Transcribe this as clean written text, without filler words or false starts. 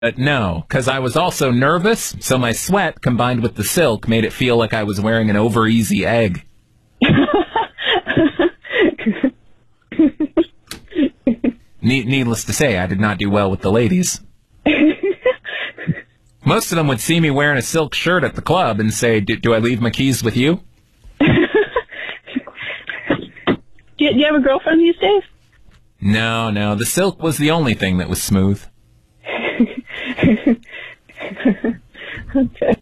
No, because I was also nervous, so my sweat, combined with the silk, made it feel like I was wearing an over-easy egg. Needless to say, I did not do well with the ladies. Most of them would see me wearing a silk shirt at the club and say, do I leave my keys with you? Do you have a girlfriend these days? No, the silk was the only thing that was smooth. Okay.